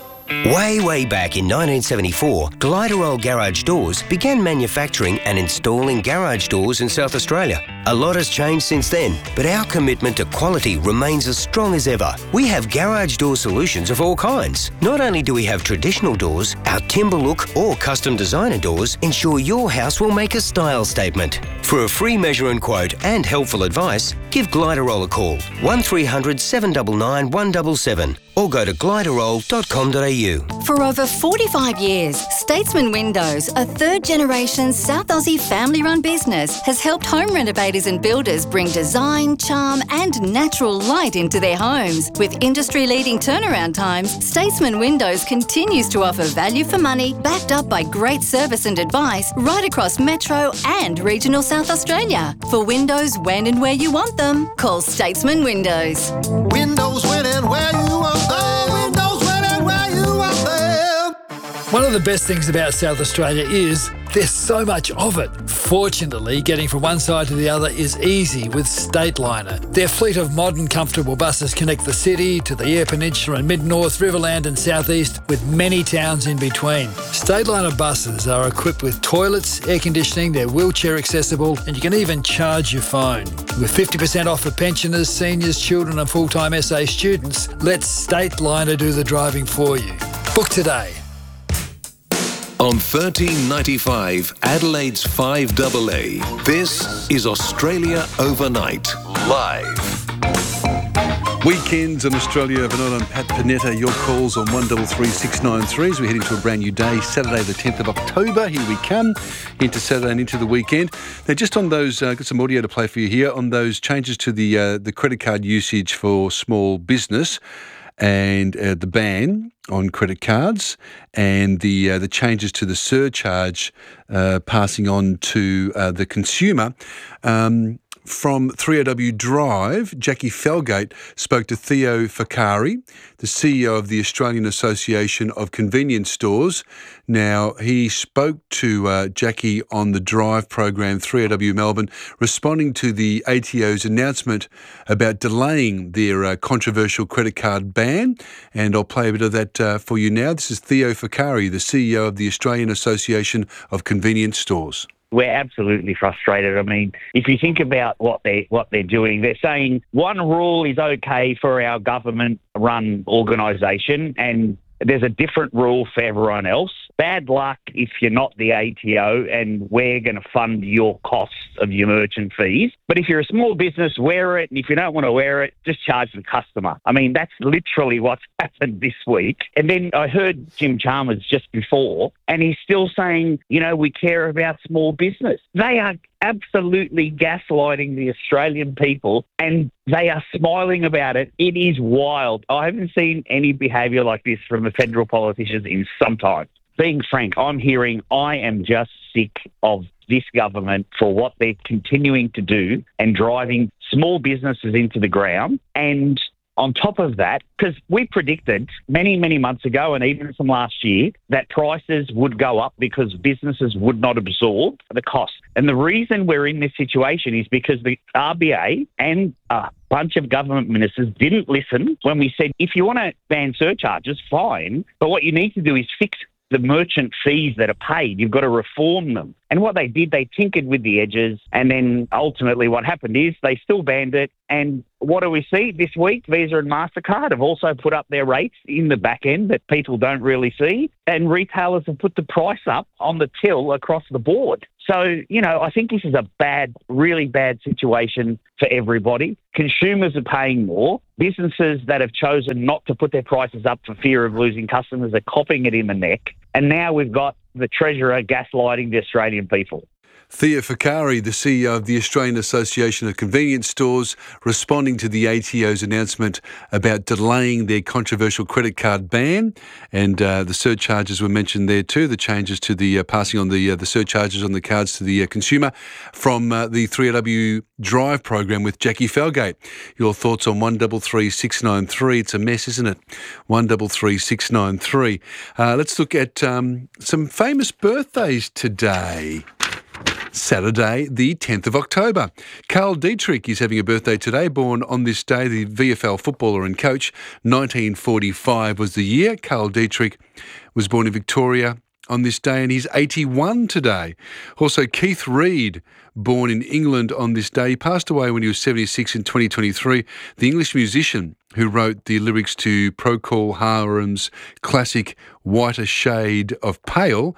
Way back in 1974, Gliderol Garage Doors began manufacturing and installing garage doors in South Australia. A lot has changed since then, but our commitment to quality remains as strong as ever. We have garage door solutions of all kinds. Not only do we have traditional doors, our timber look or custom designer doors ensure your house will make a style statement. For a free measure and quote and helpful advice, give Gliderol a call, 1300 799 177, or go to gliderol.com.au. For over 45 years, Statesman Windows, a third-generation South Aussie family-run business, has helped home renovators and builders bring design, charm and natural light into their homes. With industry-leading turnaround times, Statesman Windows continues to offer value for money, backed up by great service and advice right across Metro and regional South Australia. For windows when and where you want them, call Statesman Windows. Windows when and where you want them. Windows when and where you want them. One of the best things about South Australia is there's so much of it. Fortunately, getting from one side to the other is easy with Stateliner. Their fleet of modern, comfortable buses connect the city to the Eyre Peninsula and Mid-North, Riverland and South East, with many towns in between. Stateliner buses are equipped with toilets, air conditioning, they're wheelchair accessible, and you can even charge your phone. With 50% off for pensioners, seniors, children and full-time SA students, let Stateliner do the driving for you. Book today. On 1395 Adelaide's 5AA, this is Australia Overnight, live. Weekends on Australia Overnight. I'm Pat Panetta. Your calls on 133693 as we're heading to a brand new day, Saturday the 10th of October. Here we come, into Saturday and into the weekend. Now, just on those, got some audio to play for you here, on those changes to the credit card usage for small business, and the ban on credit cards, and the changes to the surcharge passing on to the consumer. From 3AW Drive, Jackie Felgate spoke to Theo Fakari, the CEO of the Australian Association of Convenience Stores. Now, he spoke to Jackie on the Drive program, 3AW Melbourne, responding to the ATO's announcement about delaying their controversial credit card ban. And I'll play a bit of that for you now. This is Theo Fakari, the CEO of the Australian Association of Convenience Stores. We're absolutely frustrated. I mean, if you think about what they're doing, they're saying one rule is okay for our government-run organisation and there's a different rule for everyone else. bad luck if you're not the ATO and we're going to fund your costs of your merchant fees. But if you're a small business, wear it. And if you don't want to wear it, just charge the customer. I mean, that's literally what's happened this week. And then I heard Jim Chalmers just before, and he's still saying, you know, we care about small business. They are absolutely gaslighting the Australian people, and they are smiling about it. It is wild. I haven't seen any behaviour like this from the federal politicians in some time. Being frank, I am just sick of this government for what they're continuing to do and driving small businesses into the ground. And on top of that, because we predicted many, many months ago and even from last year that prices would go up because businesses would not absorb the cost. And the reason we're in this situation is because the RBA and a bunch of government ministers didn't listen when we said, if you want to ban surcharges, fine, but what you need to do is fix the merchant fees that are paid. You've got to reform them. And what they did, they tinkered with the edges. And then ultimately what happened is they still banned it. And what do we see this week? Visa and MasterCard have also put up their rates in the back end that people don't really see. And retailers have put the price up on the till across the board. So, you know, I think this is a bad, really bad situation for everybody. Consumers are paying more. Businesses that have chosen not to put their prices up for fear of losing customers are copping it in the neck. And now we've got the Treasurer gaslighting the Australian people. Thea Fakari, the CEO of the Australian Association of Convenience Stores, responding to the ATO's announcement about delaying their controversial credit card ban. And the surcharges were mentioned there too, the changes to the passing on the surcharges on the cards to the consumer from the 3AW Drive program with Jackie Felgate. Your thoughts on 133693. It's a mess, isn't it? 133693. Let's look at some famous birthdays today. Saturday, the 10th of October. Carl Dietrich is having a birthday today, born on this day, the VFL footballer and coach. 1945 was the year. Carl Dietrich was born in Victoria on this day, and he's 81 today. Also, Keith Reid, born in England on this day. He passed away when he was 76 in 2023. The English musician who wrote the lyrics to Procol Harum's classic Whiter Shade of Pale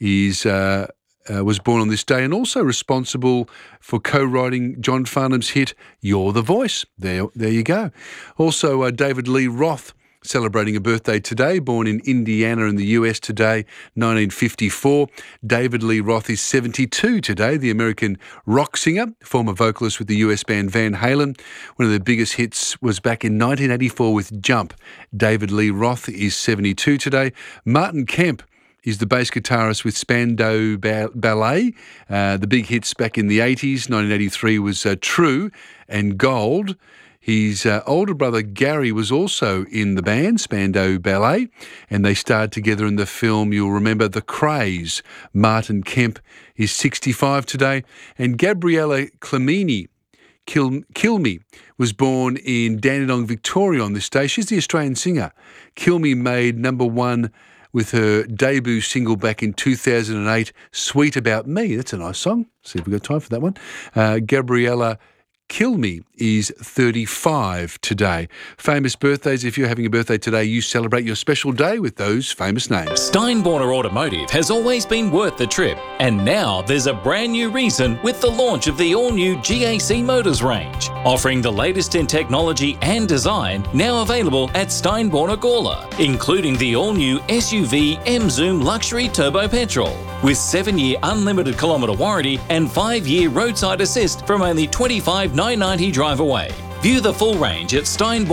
was born on this day, and also responsible for co-writing John Farnham's hit You're the Voice. There you go. Also, David Lee Roth celebrating a birthday today, born in Indiana in the US today, 1954. David Lee Roth is 72 today, the American rock singer, former vocalist with the US band Van Halen. One of their biggest hits was back in 1984 with Jump. David Lee Roth is 72 today. Martin Kemp is the bass guitarist with Spandau Ballet. The big hits back in the 80s, 1983 was True and Gold. His older brother Gary was also in the band, Spandau Ballet, and they starred together in the film, you'll remember, The Krays. Martin Kemp is 65 today, and Gabriella Clemini Kilme was born in Dandenong, Victoria on this day. She's the Australian singer. Kilme made number one with her debut single back in 2008, Sweet About Me. That's a nice song. See if we've got time for that one. Gabriella Kilme is 35 today. Famous birthdays. If you're having a birthday today, you celebrate your special day with those famous names. Steinborner Automotive has always been worth the trip, and now there's a brand new reason with the launch of the all-new GAC Motors range, offering the latest in technology and design, now available at Steinborner Gawler, including the all-new SUV M-Zoom Luxury Turbo Petrol, with 7-year unlimited kilometre warranty and 5-year roadside assist from only $25,990 drive away. View the full range at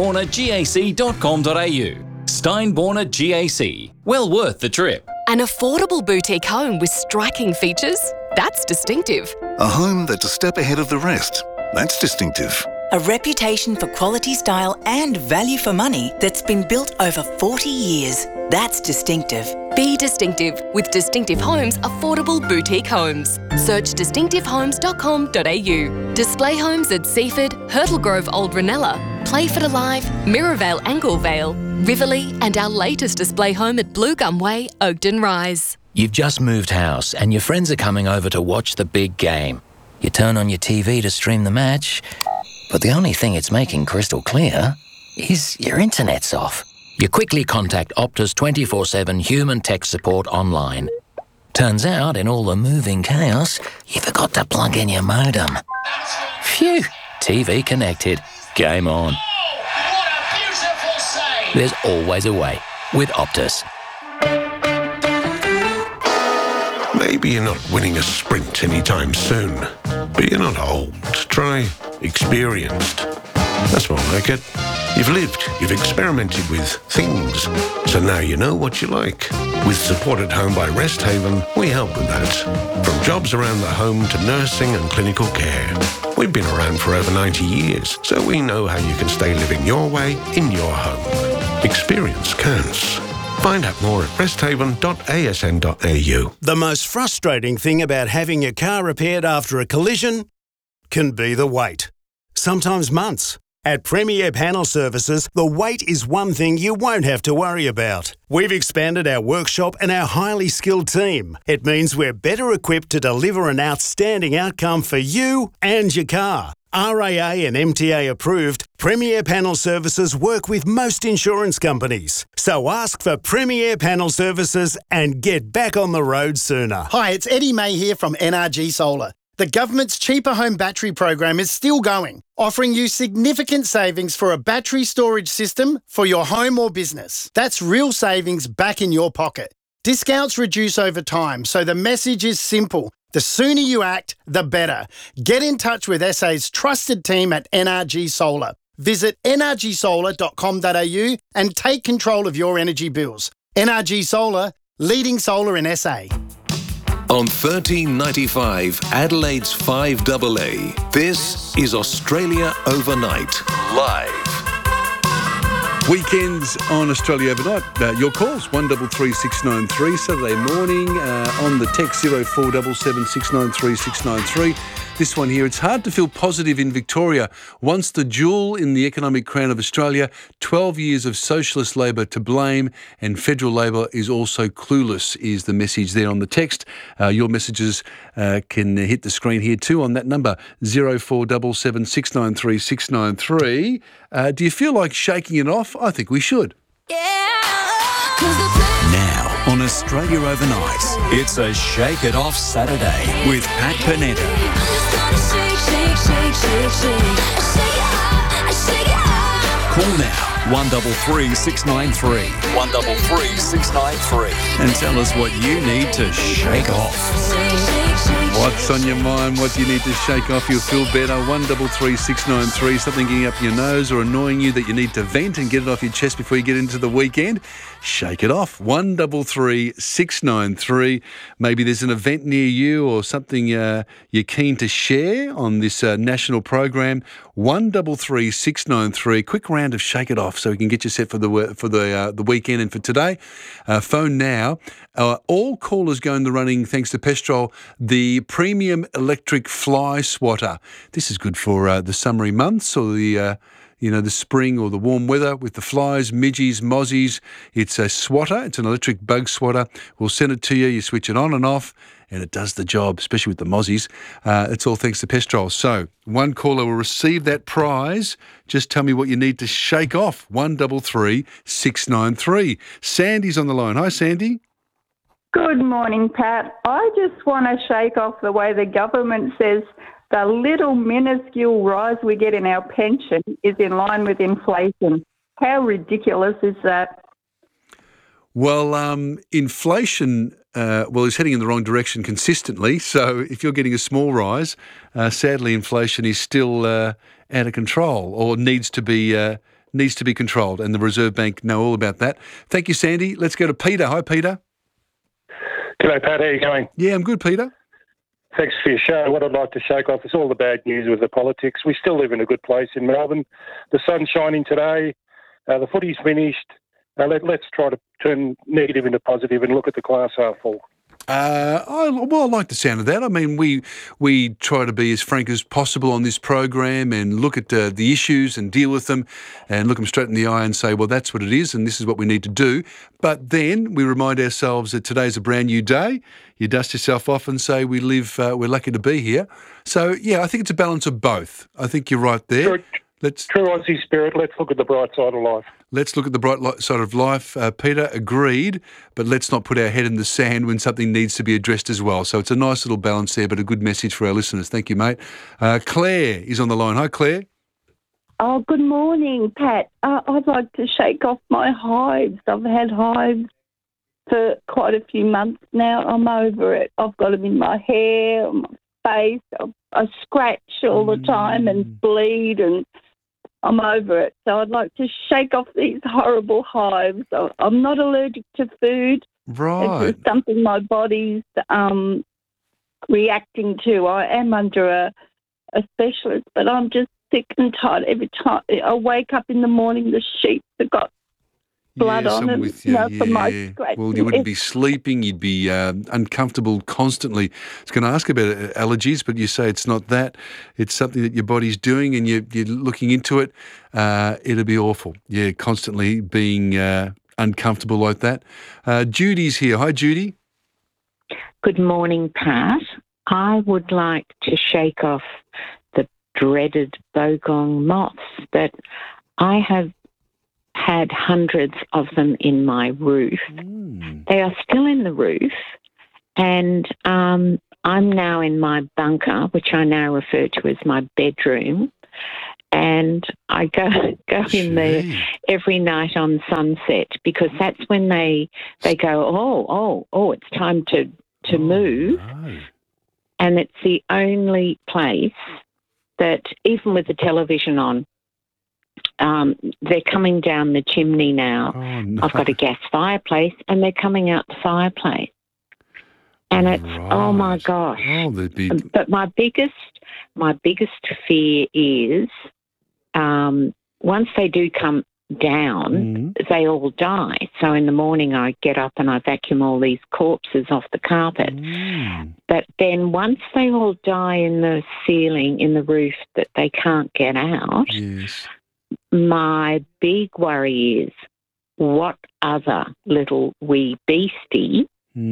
steinbornergac.com.au. Steinborner GAC. Well worth the trip. An affordable boutique home with striking features? That's distinctive. A home that's a step ahead of the rest? That's distinctive. A reputation for quality, style and value for money that's been built over 40 years. That's distinctive. Be distinctive with Distinctive Homes Affordable Boutique Homes. Search distinctivehomes.com.au. Display homes at Seaford, Hurtle Grove Old Ranella, Playford Alive, Mirrorvale Anglevale, Riverlea and our latest display home at Blue Gum Way, Oakden Rise. You've just moved house and your friends are coming over to watch the big game. You turn on your TV to stream the match, but the only thing it's making crystal clear is your internet's off. You quickly contact Optus 24/7 human tech support online. Turns out, in all the moving chaos, you forgot to plug in your modem. Phew! TV connected. Game on. There's always a way with Optus. Maybe you're not winning a sprint anytime soon, but you're not old. Try experienced. That's more like it. You've lived, you've experimented with things, so now you know what you like. With Support at Home by Rest Haven, we help with that. From jobs around the home to nursing and clinical care. We've been around for over 90 years, so we know how you can stay living your way in your home. Experience counts. Find out more at resthaven.asn.au. The most frustrating thing about having your car repaired after a collision can be the wait. Sometimes months. At Premier Panel Services, the wait is one thing you won't have to worry about. We've expanded our workshop and our highly skilled team. It means we're better equipped to deliver an outstanding outcome for you and your car. RAA and MTA approved, Premier Panel Services work with most insurance companies. So ask for Premier Panel Services and get back on the road sooner. Hi, it's Eddie May here from NRG Solar. The government's Cheaper Home Battery program is still going, offering you significant savings for a battery storage system for your home or business. That's real savings back in your pocket. Discounts reduce over time, so the message is simple. The sooner you act, the better. Get in touch with SA's trusted team at NRG Solar. Visit nrgsolar.com.au and take control of your energy bills. NRG Solar, leading solar in SA. On 1395 Adelaide's 5AA, this is Australia Overnight, live. Weekends on Australia Overnight. Your calls, 133693, Saturday morning on the text 0477 693 693. This one here, it's hard to feel positive in Victoria. Once the jewel in the economic crown of Australia, 12 years of socialist Labor to blame, and federal Labor is also clueless, is the message there on the text. Your messages can hit the screen here too on that number, 0477 693 693. Do you feel like shaking it off? I think we should. Now on Australia Overnight, it's a Shake It Off Saturday with Pat Panetta. Call now, 133 693, 133 693, and tell us what you need to shake off. What's on your mind? What do you need to shake off? You'll feel better. 133 693. Something getting up your nose or annoying you that you need to vent and get it off your chest before you get into the weekend. Shake it off. 133 693. Maybe there's an event near you or something you're keen to share on this national program. 133 693. Quick round of shake it off so we can get you set for the weekend and for today. Phone now. All callers go in the running thanks to Pestrol, the premium electric fly swatter. This is good for the summery months or the spring or the warm weather with the flies, midgies, mozzies. It's a swatter. It's an electric bug swatter. We'll send it to you. You switch it on and off, and it does the job, especially with the mozzies. It's all thanks to Pestrol. So one caller will receive that prize. Just tell me what you need to shake off. 133 693. Sandy's on the line. Hi, Sandy. Good morning, Pat. I just want to shake off the way the government says the little minuscule rise we get in our pension is in line with inflation. How ridiculous is that? Well, inflation is heading in the wrong direction consistently. So if you're getting a small rise, sadly, inflation is still out of control or needs to be controlled, and the Reserve Bank know all about that. Thank you, Sandy. Let's go to Peter. Hi, Peter. G'day, Pat. How are you going? Yeah, I'm good, Peter. Thanks for your show. What I'd like to shake off is all the bad news with the politics. We still live in a good place in Melbourne. The sun's shining today. The footy's finished. Let's try to turn negative into positive and look at the glass half full. I like the sound of that. I mean, we try to be as frank as possible on this program and look at the issues and deal with them and look them straight in the eye and say, well, that's what it is and this is what we need to do. But then we remind ourselves that today's a brand new day. You dust yourself off and say we're lucky to be here. So, yeah, I think it's a balance of both. I think you're right there. True Aussie spirit. Let's look at the bright side of life. Let's look at the bright side of life. Peter, agreed, but let's not put our head in the sand when something needs to be addressed as well. So it's a nice little balance there, but a good message for our listeners. Thank you, mate. Claire is on the line. Hi, Claire. Oh, good morning, Pat. I'd like to shake off my hives. I've had hives for quite a few months now. I'm over it. I've got them in my hair, on my face. I scratch all the time and bleed, and I'm over it. So I'd like to shake off these horrible hives. I'm not allergic to food. Right. It's just something my body's reacting to. I am under a specialist, but I'm just sick and tired. Every time I wake up in the morning, the sheets have got blood on I'm it. with you. From my scratch. Well, you wouldn't be sleeping. You'd be uncomfortable constantly. I was going to ask about allergies, but you say it's not that. It's something that your body's doing, and you're looking into it. It'll be awful. Yeah, constantly being uncomfortable like that. Judy's here. Hi, Judy. Good morning, Pat. I would like to shake off the dreaded bogong moths that I have had hundreds of them in my roof. They are still in the roof, and I'm now in my bunker, which I now refer to as my bedroom, and I go in there every night on sunset, because that's when they go, oh, it's time to move. No. And it's the only place that, even with the television on, they're coming down the chimney now. Oh, no. I've got a gas fireplace, and they're coming out the fireplace. And it's, oh my gosh. Oh, But my biggest fear is once they do come down, they all die. So in the morning I get up and I vacuum all these corpses off the carpet. But then once they all die in the ceiling, in the roof, that they can't get out, my big worry is what other little wee beastie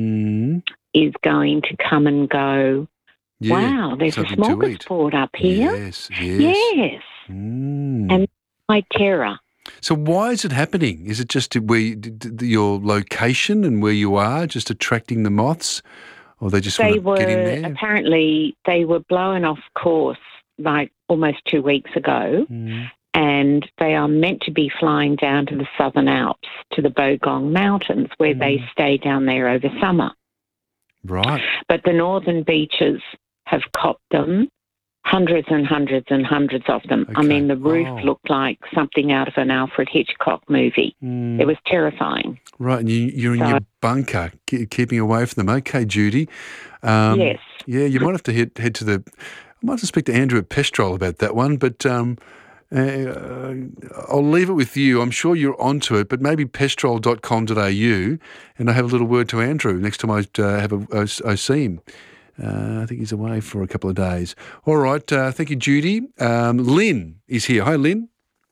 is going to come and go, wow, there's a smorgasbord up here. Yes. And my terror. So why is it happening? Is it just your location and where you are just attracting the moths, or they just want to get in there? Apparently they were blown off course like almost 2 weeks ago, and they are meant to be flying down to the Southern Alps, to the Bogong Mountains, where they stay down there over summer. Right. But the northern beaches have copped them. Hundreds and hundreds and hundreds of them. Okay. I mean, the roof looked like something out of an Alfred Hitchcock movie. It was terrifying. Right, and you're in your bunker, keeping away from them. Okay, Judy. Yes. Yeah, you might have to head to the... I might have to speak to Andrew at Pestrol about that one, but I'll leave it with you. I'm sure you're onto it, but maybe pestrol.com.au, and I'll have a little word to Andrew next time I see him. I think he's away for a couple of days. All right. Thank you, Judy. Lynn is here. Hi, Lynn.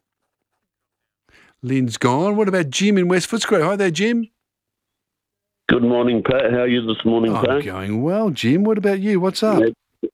Lynn's gone. What about Jim in West Footscray? Hi there, Jim. Good morning, Pat. How are you this morning, Pat? I'm going well, Jim. What about you? What's up?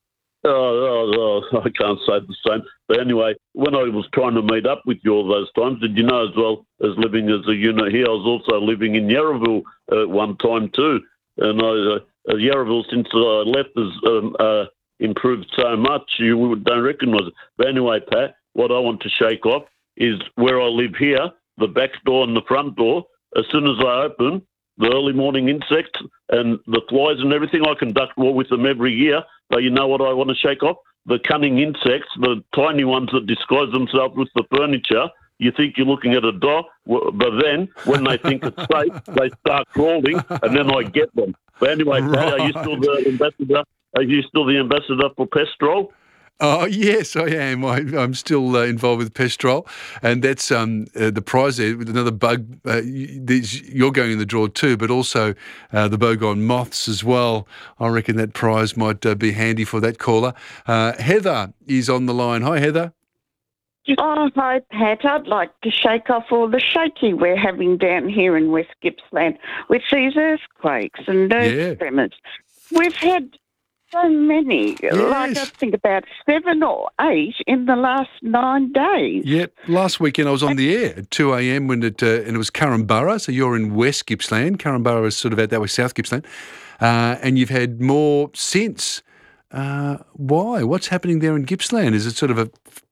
I can't say the same. But anyway, when I was trying to meet up with you all those times, did you know, as well as living as a unit here, I was also living in Yarraville at one time too. And Yarraville, since I left, has improved so much, you don't recognise it. But anyway, Pat, what I want to shake off is where I live here, the back door and the front door. As soon as I open, the early morning insects and the flies and everything, I can duck war with them every year. But you know what I want to shake off? The cunning insects, the tiny ones that disguise themselves with the furniture. You think you're looking at a dog, but then when they think it's safe, they start crawling, and then I get them. But anyway, Pat, are you still the ambassador? Are you still the ambassador for Pestrol? Oh, yes, I am. I'm still involved with Pestrol, and that's the prize there with another bug. You're going in the draw too, but also the Bogong moths as well. I reckon that prize might be handy for that caller. Heather is on the line. Hi, Heather. Oh, hi, Pat. I'd like to shake off all the shaky we're having down here in West Gippsland with these earthquakes and earth tremors. We've had So many. Like I think about 7 or 8 in the last 9 days. Yep. Last weekend I was on the air at 2 a.m. when and it was Currumborough. So you're in West Gippsland. Currumborough is sort of out that way, South Gippsland. And you've had more since. Why? What's happening there in Gippsland? Is it sort of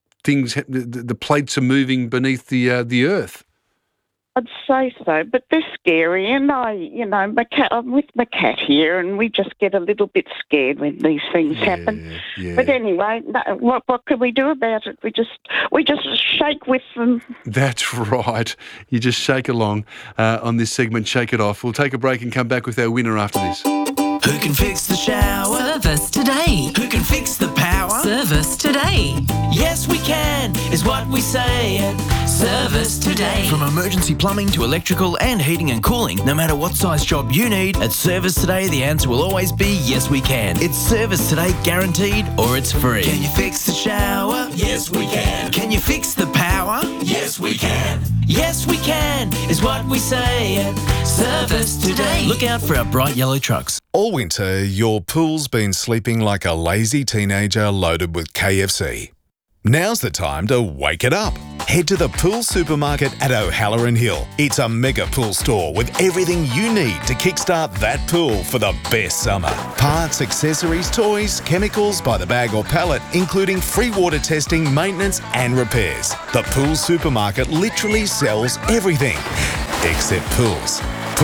the plates are moving beneath the earth? I'd say so, but they're scary, and I'm with my cat here, and we just get a little bit scared when these things happen. Yeah. But anyway, what can we do about it? We just shake with them. That's right. You just shake along on this segment, Shake It Off. We'll take a break and come back with our winner after this. Who can fix the shower? Service today. Who can fix the power? Service today. Yes, we can, is what we say at Service Today. From emergency plumbing to electrical and heating and cooling, no matter what size job you need, at Service Today, the answer will always be yes, we can. It's Service Today guaranteed or it's free. Can you fix the shower? Yes, we can. Can you fix the power? Yes, we can. Yes, we can, is what we say at Service Today. Look out for our bright yellow trucks. All winter, your pool's been sleeping like a lazy teenager loaded with KFC. Now's the time to wake it up. Head to the Pool Supermarket at O'Halloran Hill. It's a mega pool store with everything you need to kickstart that pool for the best summer. Parts, accessories, toys, chemicals by the bag or pallet, including free water testing, maintenance and repairs. The Pool Supermarket literally sells everything, except pools.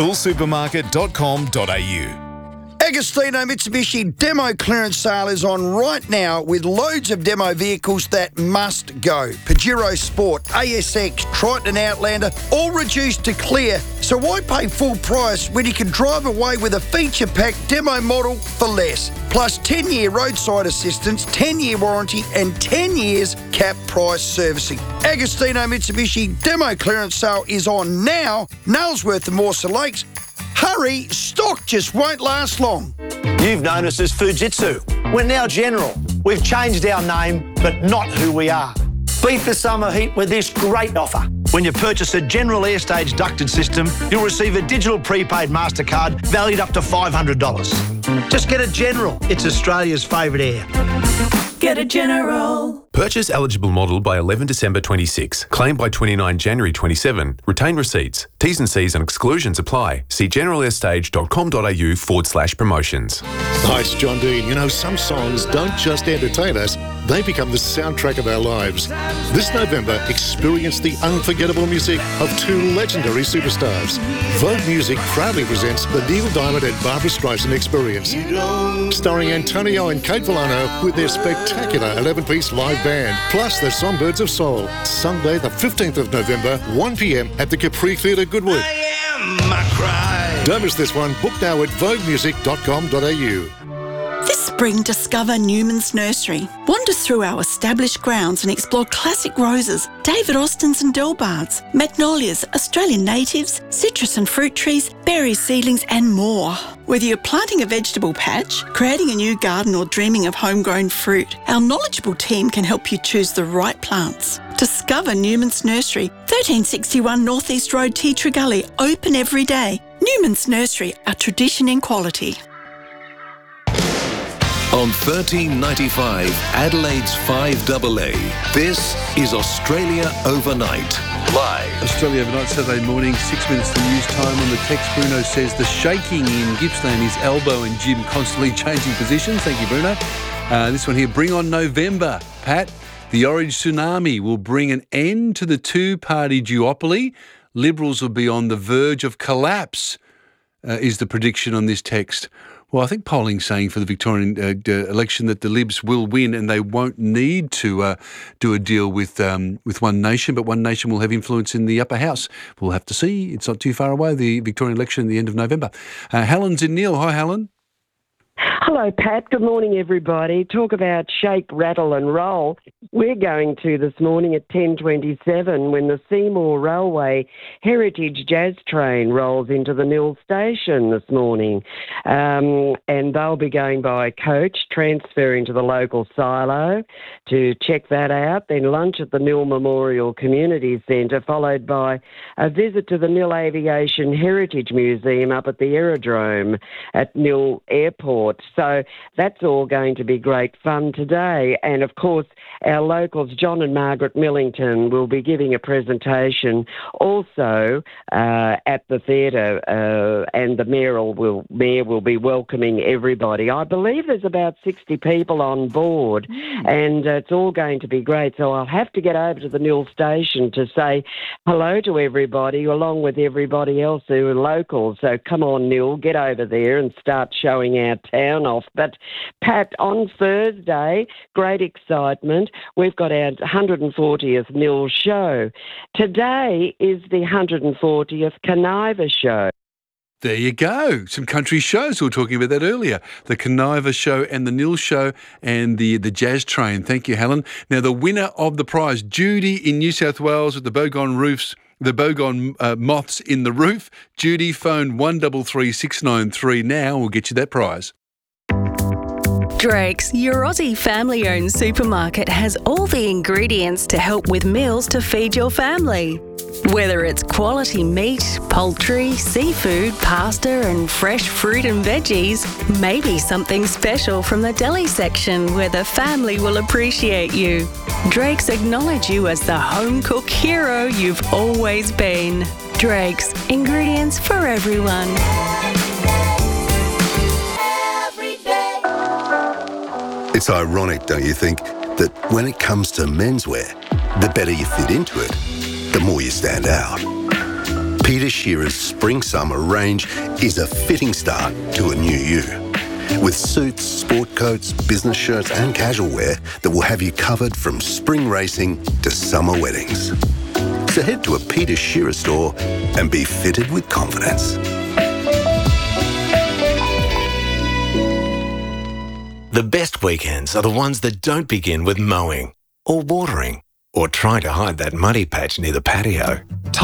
poolsupermarket.com.au. Agostino Mitsubishi demo clearance sale is on right now with loads of demo vehicles that must go. Pajero Sport, ASX, Triton Outlander, all reduced to clear. So why pay full price when you can drive away with a feature-packed demo model for less? Plus 10-year roadside assistance, 10-year warranty and 10 years cap price servicing. Agostino Mitsubishi demo clearance sale is on now. Nailsworth and Morse Lakes. Hurry, stock just won't last long. You've known us as Fujitsu. We're now General. We've changed our name, but not who we are. Beat the summer heat with this great offer. When you purchase a General Airstage ducted system, you'll receive a digital prepaid MasterCard valued up to $500. Just get a General. It's Australia's favourite air. Get a General. Purchase eligible model by 11 December 26. Claim by 29 January 27. Retain receipts. T's and C's and exclusions apply. See generalairStage.com.au/promotions. Hi, it's John Dean. You know, some songs don't just entertain us, they become the soundtrack of our lives. This November, experience the unforgettable music of two legendary superstars. Vogue Music proudly presents the Neil Diamond and Barbra Streisand Experience, starring Antonio and Kate Villano with their spectacular 11-piece live band, plus the Songbirds of Soul. Sunday, the 15th of November, 1 p.m. at the Capri Theatre, Goodwood. Don't miss this one. Book now at voguemusic.com.au. This spring, discover Newman's Nursery. Wander through our established grounds and explore classic roses, David Austins and Delbards, magnolias, Australian natives, citrus and fruit trees, berry seedlings and more. Whether you're planting a vegetable patch, creating a new garden or dreaming of homegrown fruit, our knowledgeable team can help you choose the right plants. Discover Newman's Nursery, 1361 North East Road, Tea Tree Gully, open every day. Newman's Nursery, a tradition in quality. On 1395 Adelaide's 5AA, this is Australia Overnight, live. Australia Overnight, Saturday morning, 6 minutes to news time. On the text, Bruno says the shaking in Gippsland is Elbow and Jim constantly changing positions. Thank you, Bruno. This one here, bring on November, Pat. The orange tsunami will bring an end to the two-party duopoly. Liberals will be on the verge of collapse, is the prediction on this text. Well, I think polling's saying for the Victorian election that the Libs will win and they won't need to do a deal with One Nation, but One Nation will have influence in the upper house. We'll have to see. It's not too far away, the Victorian election at the end of November. Helen's in Neil. Hi, Helen. Hello, Pat. Good morning, everybody. Talk about shake, rattle and roll. We're going to this morning at 10:27 when the Seymour Railway Heritage Jazz Train rolls into the Nil station this morning. And they'll be going by coach, transferring to the local silo to check that out. Then lunch at the Nil Memorial Community Centre, followed by a visit to the Nil Aviation Heritage Museum up at the Aerodrome at Nil Airport. Sport. So that's all going to be great fun today. And of course, our locals, John and Margaret Millington, will be giving a presentation also at the theatre, and the mayor will be welcoming everybody. I believe there's about 60 people on board, and it's all going to be great. So I'll have to get over to the Nil station to say hello to everybody, along with everybody else who are local. So come on, Nil, get over there and start showing our town off. But Pat, on Thursday, great excitement. We've got our 140th Nil show. Today is the 140th Conniva show. There you go. Some country shows. We were talking about that earlier. The Conniva show and the Nil show and the Jazz Train. Thank you, Helen. Now, the winner of the prize, Judy in New South Wales with the Bogon Roofs, the Bogon Moths in the Roof. Judy, phone 133693 now. We'll get you that prize. Drake's, your Aussie family-owned supermarket, has all the ingredients to help with meals to feed your family. Whether it's quality meat, poultry, seafood, pasta and fresh fruit and veggies, maybe something special from the deli section where the family will appreciate you. Drake's acknowledge you as the home cook hero you've always been. Drake's, ingredients for everyone. It's ironic, don't you think, that when it comes to menswear, the better you fit into it, the more you stand out. Peter Shearer's Spring-Summer range is a fitting start to a new you. With suits, sport coats, business shirts and casual wear that will have you covered from spring racing to summer weddings. So head to a Peter Shearer store and be fitted with confidence. The best weekends are the ones that don't begin with mowing or watering or trying to hide that muddy patch near the patio.